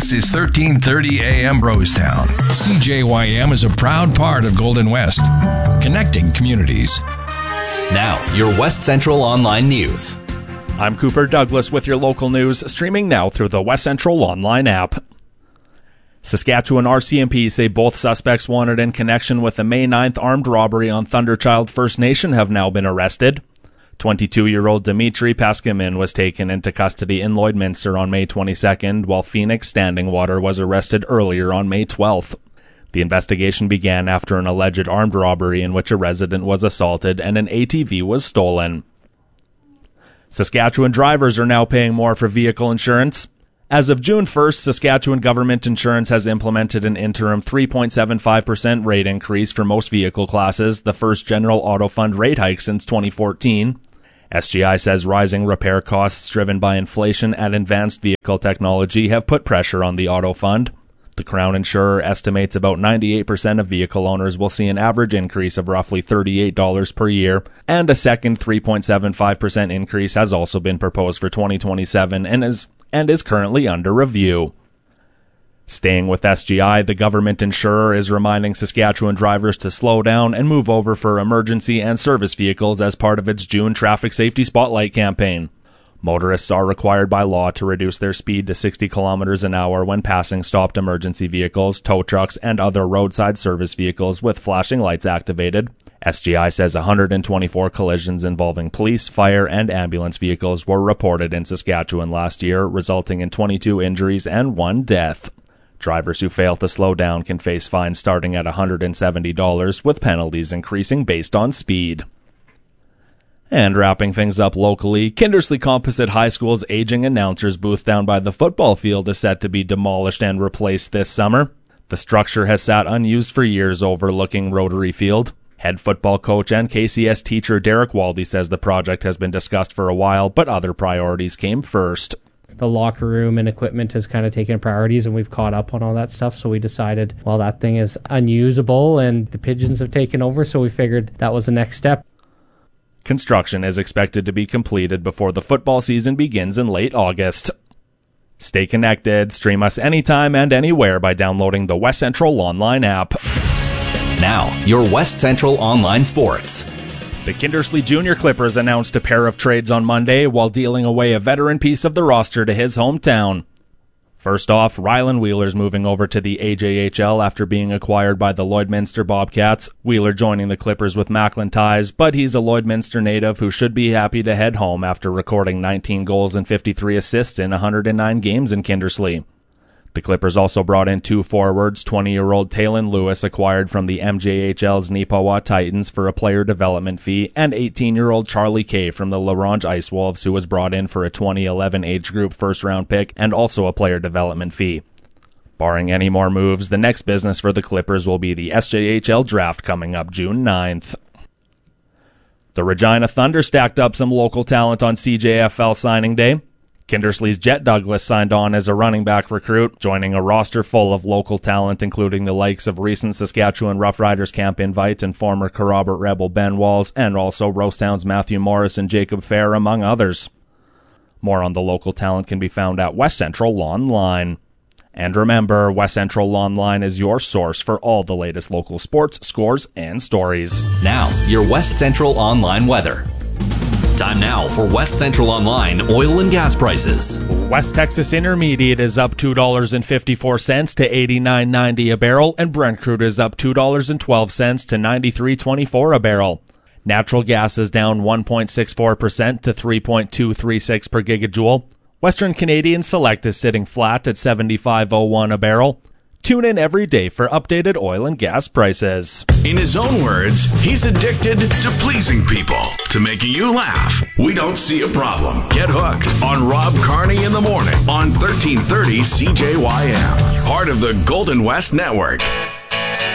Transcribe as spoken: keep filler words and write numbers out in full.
This is thirteen thirty A M Brostown. C J Y M is a proud part of Golden West, connecting communities. Now, your West Central Online News. I'm Cooper Douglas with your local news, streaming now through the West Central Online app. Saskatchewan R C M P say both suspects wanted in connection with the May ninth armed robbery on Thunderchild First Nation have now been arrested. twenty-two-year-old Dimitri Paskimin was taken into custody in Lloydminster on May twenty-second, while Phoenix Standing Water was arrested earlier on May twelfth. The investigation began after an alleged armed robbery in which a resident was assaulted and an A T V was stolen. Saskatchewan drivers are now paying more for vehicle insurance. As of June first, Saskatchewan Government Insurance has implemented an interim three point seven five percent rate increase for most vehicle classes, the first general auto fund rate hike since twenty fourteen. S G I says rising repair costs driven by inflation and advanced vehicle technology have put pressure on the auto fund. The Crown insurer estimates about ninety-eight percent of vehicle owners will see an average increase of roughly thirty-eight dollars per year, and a second three point seven five percent increase has also been proposed for twenty twenty-seven and is, and is currently under review. Staying with S G I, the government insurer is reminding Saskatchewan drivers to slow down and move over for emergency and service vehicles as part of its June Traffic Safety Spotlight campaign. Motorists are required by law to reduce their speed to sixty kilometers an hour when passing stopped emergency vehicles, tow trucks, and other roadside service vehicles with flashing lights activated. S G I says one hundred twenty-four collisions involving police, fire, and ambulance vehicles were reported in Saskatchewan last year, resulting in twenty-two injuries and one death. Drivers who fail to slow down can face fines starting at one hundred seventy dollars, with penalties increasing based on speed. And wrapping things up locally, Kindersley Composite High School's aging announcers booth down by the football field is set to be demolished and replaced this summer. The structure has sat unused for years overlooking Rotary Field. Head football coach and K C S teacher Derek Waldy says the project has been discussed for a while, but other priorities came first. The locker room and equipment has kind of taken priorities, and we've caught up on all that stuff, so we decided, well, that thing is unusable and the pigeons have taken over, so we figured that was the next step. Construction is expected to be completed before the football season begins in late August. Stay connected, stream us anytime and anywhere by downloading the West Central Online app. Now, your West Central Online Sports. The Kindersley Junior Clippers announced a pair of trades on Monday while dealing away a veteran piece of the roster to his hometown. First off, Rylan Wheeler's moving over to the A J H L after being acquired by the Lloydminster Bobcats. Wheeler joining the Clippers with Macklin ties, but he's a Lloydminster native who should be happy to head home after recording nineteen goals and fifty-three assists in one hundred nine games in Kindersley. The Clippers also brought in two forwards, twenty-year-old Taylon Lewis acquired from the M J H L's Neepawa Titans for a player development fee, and eighteen-year-old Charlie Kay from the LaRange Ice Wolves, who was brought in for a twenty eleven age group first-round pick and also a player development fee. Barring any more moves, the next business for the Clippers will be the S J H L draft coming up June ninth. The Regina Thunder stacked up some local talent on C J F L signing day. Kindersley's Jet Douglas signed on as a running back recruit, joining a roster full of local talent including the likes of recent Saskatchewan Roughriders camp invite and former Kerrobert Rebel Ben Walls, and also Rosetown's Matthew Morris and Jacob Fair, among others. More on the local talent can be found at West Central Online. And remember, West Central Online is your source for all the latest local sports, scores, and stories. Now, your West Central Online weather. Time now for West Central Online oil and gas prices. West Texas Intermediate is up two dollars and fifty-four cents to eighty-nine ninety a barrel, and Brent crude is up two dollars and twelve cents to ninety-three twenty-four a barrel. Natural gas is down one point six four percent to three point two three six per gigajoule. Western Canadian Select is sitting flat at seventy-five oh one a barrel. Tune in every day for updated oil and gas prices. In his own words, he's addicted to pleasing people, to making you laugh. We don't see a problem. Get hooked on Rob Carney in the morning on thirteen thirty C J Y M, part of the Golden West Network.